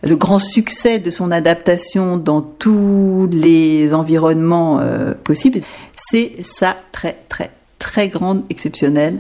le grand succès de son adaptation dans tous les environnements possibles, c'est sa très très très grande, exceptionnelle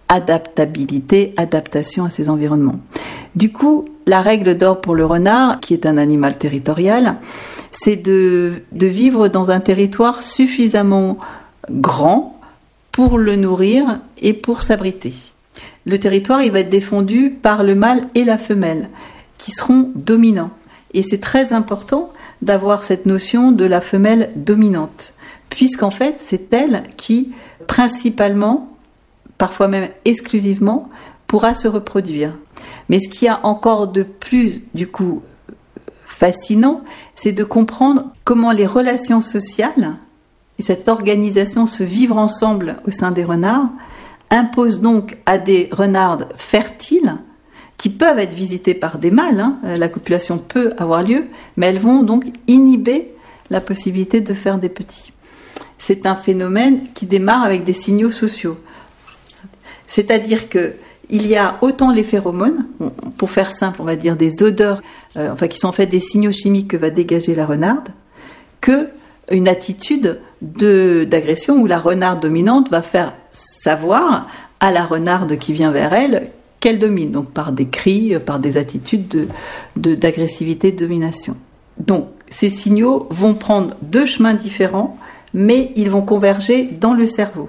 adaptation à ces environnements. Du coup, la règle d'or pour le renard, qui est un animal territorial, c'est de vivre dans un territoire suffisamment grand pour le nourrir et pour s'abriter. Le territoire, il va être défendu par le mâle et la femelle, qui seront dominants. Et c'est très important d'avoir cette notion de la femelle dominante, puisqu'en fait, c'est elle qui, principalement, parfois même exclusivement, pourra se reproduire. Mais ce qu'il y a encore de plus, du coup, fascinant, c'est de comprendre comment les relations sociales et cette organisation, ce vivre ensemble au sein des renards, imposent donc à des renardes fertiles, qui peuvent être visitées par des mâles, la copulation peut avoir lieu, mais elles vont donc inhiber la possibilité de faire des petits. C'est un phénomène qui démarre avec des signaux sociaux. C'est-à-dire qu'il y a autant les phéromones, pour faire simple, on va dire des odeurs, qui sont en fait des signaux chimiques que va dégager la renarde, qu'une attitude d'agression où la renarde dominante va faire savoir à la renarde qui vient vers elle qu'elle domine, donc par des cris, par des attitudes d'agressivité, de domination. Donc ces signaux vont prendre deux chemins différents, mais ils vont converger dans le cerveau.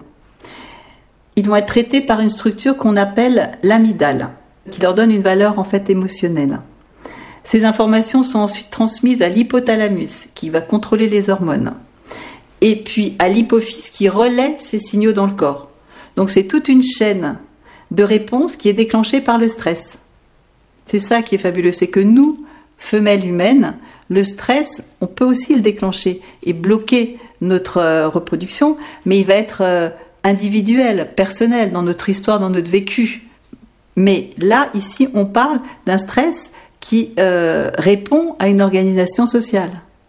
Ils vont être traités par une structure qu'on appelle l'amygdale, qui leur donne une valeur en fait émotionnelle. Ces informations sont ensuite transmises à l'hypothalamus, qui va contrôler les hormones, et puis à l'hypophyse, qui relaie ces signaux dans le corps. Donc c'est toute une chaîne de réponse qui est déclenchée par le stress. C'est ça qui est fabuleux, c'est que nous, femelles humaines, le stress, on peut aussi le déclencher et bloquer notre reproduction, mais il va être individuel, personnel, dans notre histoire, dans notre vécu. Mais là, ici, on parle d'un stress qui répond à une organisation sociale.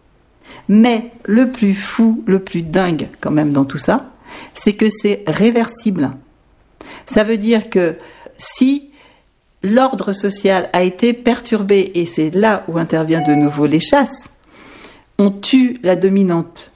Mais le plus fou, le plus dingue quand même dans tout ça, c'est que c'est réversible. Ça veut dire que si l'ordre social a été perturbé, et c'est là où intervient de nouveau les chasses, on tue la dominante,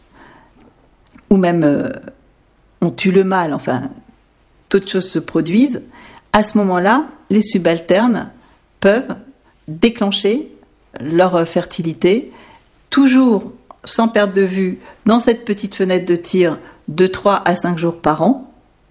ou même on tue le mâle, d'autres choses se produisent, à ce moment-là, les subalternes peuvent déclencher leur fertilité, toujours sans perdre de vue, dans cette petite fenêtre de tir de 3 à 5 jours par an,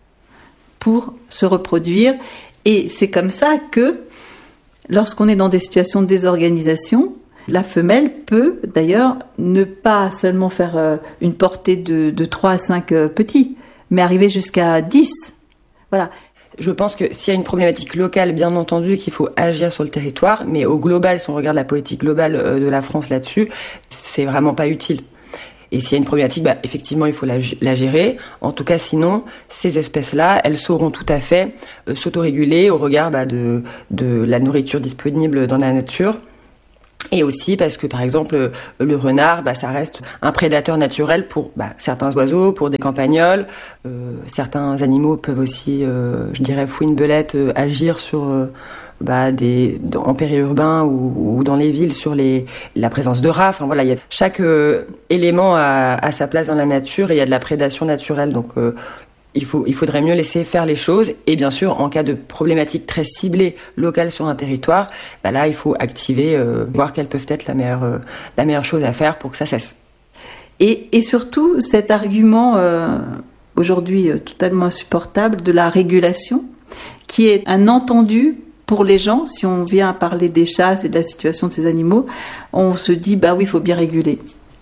pour se reproduire. Et c'est comme ça que, lorsqu'on est dans des situations de désorganisation, la femelle peut d'ailleurs ne pas seulement faire une portée de 3 à 5 petits, mais arriver jusqu'à 10. Voilà. Je pense que s'il y a une problématique locale, bien entendu, qu'il faut agir sur le territoire, mais au global, si on regarde la politique globale de la France là-dessus, c'est vraiment pas utile. Et s'il y a une problématique, effectivement, il faut la gérer. En tout cas, sinon, ces espèces-là, elles sauront tout à fait s'autoréguler au regard de la nourriture disponible dans la nature. Et aussi parce que, par exemple, le renard, ça reste un prédateur naturel pour certains oiseaux, pour des campagnols. Certains animaux peuvent aussi, fouine belette, agir sur... en périurbain ou dans les villes sur la présence de rats. Il y a chaque élément a sa place dans la nature et il y a de la prédation naturelle. Donc il faudrait mieux laisser faire les choses. Et bien sûr, en cas de problématique très ciblée locale sur un territoire, là il faut activer, voir quelles peuvent être la meilleure chose à faire pour que ça cesse. Et surtout cet argument aujourd'hui totalement insupportable de la régulation, qui est un entendu pour les gens. Si on vient à parler des chasses et de la situation de ces animaux, on se dit, oui, il faut bien réguler.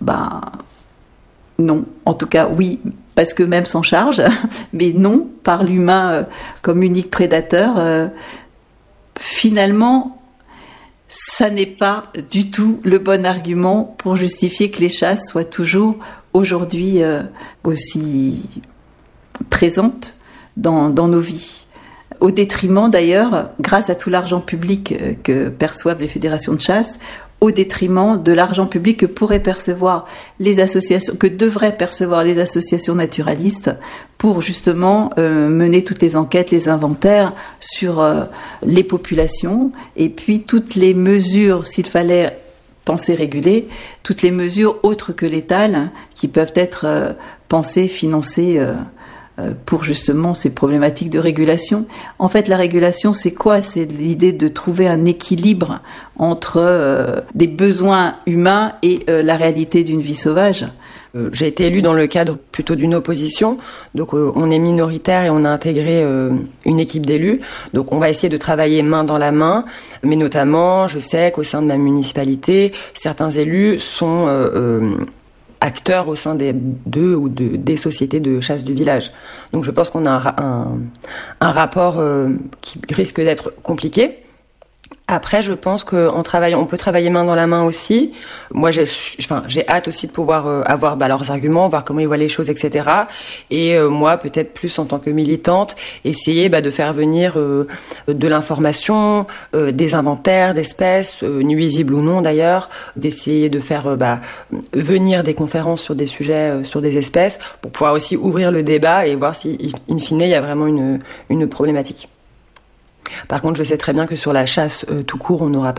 Non. En tout cas, oui, parce que même s'en charge, mais non, par l'humain comme unique prédateur. Finalement, ça n'est pas du tout le bon argument pour justifier que les chasses soient toujours aujourd'hui aussi présentes dans nos vies. Au détriment d'ailleurs, grâce à tout l'argent public que perçoivent les fédérations de chasse, au détriment de l'argent public que pourraient percevoir les associations, que devraient percevoir les associations naturalistes pour justement mener toutes les enquêtes, les inventaires sur les populations et puis toutes les mesures, s'il fallait penser réguler toutes les mesures autres que létales qui peuvent être pensées, financées pour justement ces problématiques de régulation. En fait, la régulation, c'est quoi ? C'est l'idée de trouver un équilibre entre des besoins humains et la réalité d'une vie sauvage. J'ai été élue dans le cadre plutôt d'une opposition, donc on est minoritaire et on a intégré une équipe d'élus, donc on va essayer de travailler main dans la main, mais notamment je sais qu'au sein de ma municipalité, certains élus sont acteurs au sein des sociétés de chasse du village. Donc je pense qu'on a un rapport qui risque d'être compliqué. Après, je pense qu'en travaillant, on peut travailler main dans la main aussi. Moi, j'ai hâte aussi de pouvoir avoir leurs arguments, voir comment ils voient les choses, etc. Et moi, peut-être plus en tant que militante, essayer de faire venir de l'information, des inventaires d'espèces, nuisibles ou non d'ailleurs, d'essayer de faire venir des conférences sur des sujets, sur des espèces, pour pouvoir aussi ouvrir le débat et voir si, in fine, il y a vraiment une problématique. Par contre, je sais très bien que sur la chasse tout court, on n'aura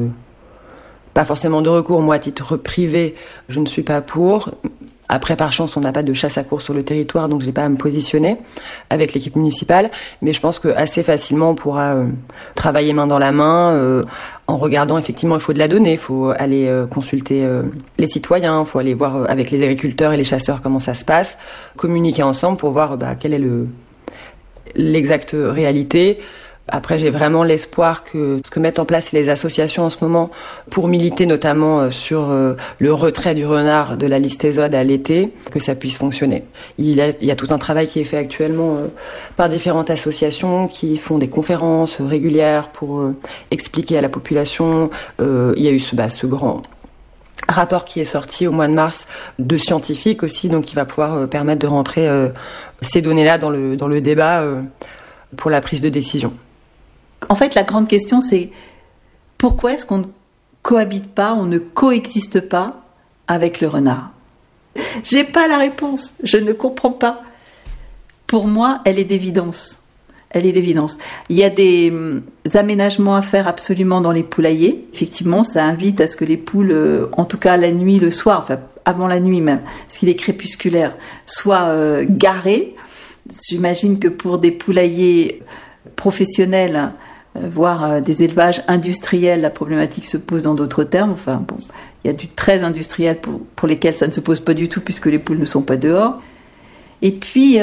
pas forcément de recours. Moi, à titre privé, je ne suis pas pour. Après, par chance, on n'a pas de chasse à courre sur le territoire, donc j'ai pas à me positionner avec l'équipe municipale. Mais je pense que assez facilement, on pourra travailler main dans la main en regardant. Effectivement, il faut de la donnée, il faut aller consulter les citoyens, il faut aller voir avec les agriculteurs et les chasseurs comment ça se passe, communiquer ensemble pour voir quelle est l'exacte réalité. Après, j'ai vraiment l'espoir que ce que mettent en place les associations en ce moment pour militer notamment sur le retrait du renard de la liste ESOD à l'été, que ça puisse fonctionner. Il y a tout un travail qui est fait actuellement par différentes associations qui font des conférences régulières pour expliquer à la population. Il y a eu ce grand rapport qui est sorti au mois de mars de scientifiques aussi, donc qui va pouvoir permettre de rentrer ces données-là dans le débat pour la prise de décision. En fait, la grande question, c'est pourquoi est-ce qu'on ne cohabite pas, on ne coexiste pas avec le renard ? J'ai pas la réponse, je ne comprends pas. Pour moi, elle est d'évidence. Elle est d'évidence. Il y a des aménagements à faire absolument dans les poulaillers. Effectivement, ça invite à ce que les poules, en tout cas la nuit, le soir, enfin avant la nuit même, parce qu'il est crépusculaire, soient garées. J'imagine que pour des poulaillers professionnels, voire des élevages industriels, la problématique se pose dans d'autres termes. Enfin, bon, il y a du très industriel pour lesquels ça ne se pose pas du tout puisque les poules ne sont pas dehors. Et puis,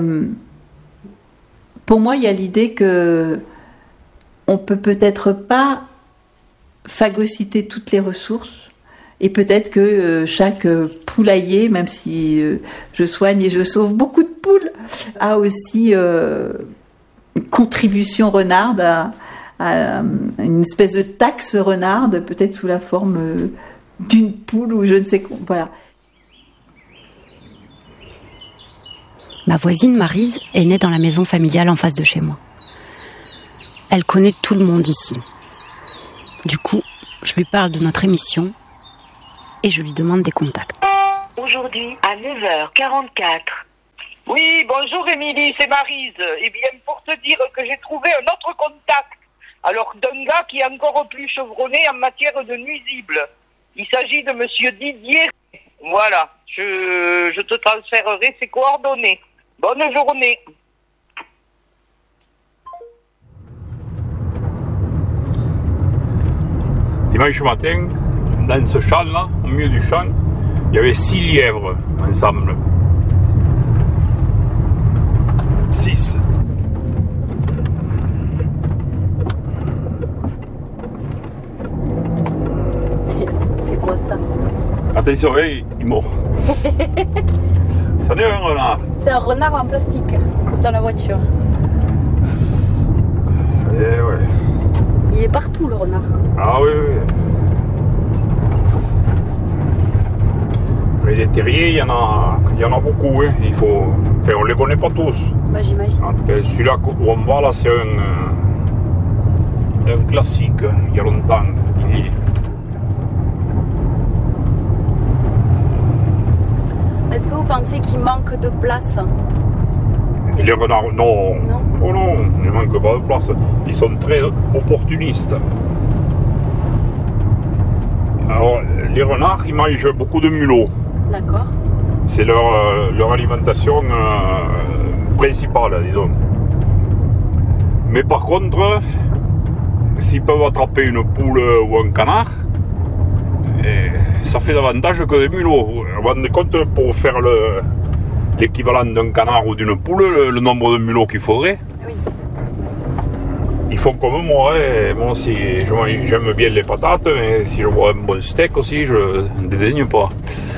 pour moi, il y a l'idée que on peut-être pas phagocyter toutes les ressources. Et peut-être que chaque poulailler, même si je soigne et je sauve beaucoup de poules, a aussi une contribution renarde à une espèce de taxe renarde, peut-être sous la forme d'une poule ou je ne sais quoi. Voilà. Ma voisine Maryse est née dans la maison familiale en face de chez moi. Elle connaît tout le monde ici. Du coup, je lui parle de notre émission et je lui demande des contacts. Aujourd'hui, à 9h44. Oui, bonjour Émilie, c'est Maryse. Eh bien, pour te dire que j'ai trouvé un autre contact. Alors, d'un gars qui est encore plus chevronné en matière de nuisibles. Il s'agit de monsieur Didier. Voilà, je te transférerai ses coordonnées. Bonne journée. Dimanche matin, dans ce champ-là, au milieu du champ, il y avait 6 lièvres ensemble. 6. C'est quoi ça ? Attention, il mord. Ça n'est un renard. C'est un renard en plastique dans la voiture. Eh ouais. Il est partout le renard. Ah oui, oui. Mais les terriers, il y en a beaucoup. Hein. Enfin, on les connaît pas tous. Bah, j'imagine. En tout cas, celui-là où on va là, c'est un classique. Il y a longtemps. Est-ce que vous pensez qu'il manque de place ? Les renards, non. Non. Oh non, ils ne manquent pas de place. Ils sont très opportunistes. Alors, les renards, ils mangent beaucoup de mulots. D'accord. C'est leur alimentation principale, disons. Mais par contre, s'ils peuvent attraper une poule ou un canard, ça fait davantage que des mulots. Vous vous rendez compte, pour faire l'équivalent d'un canard ou d'une poule, le nombre de mulots qu'il faudrait? Oui. Ils font comme moi, hein. Moi aussi, j'aime bien les patates, mais si je vois un bon steak aussi, je ne dédaigne pas.